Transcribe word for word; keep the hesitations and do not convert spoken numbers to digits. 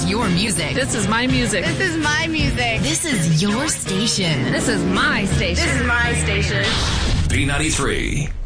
your music. This is my music. This is my music. This is your station. This is my station. This is my station. B ninety-three.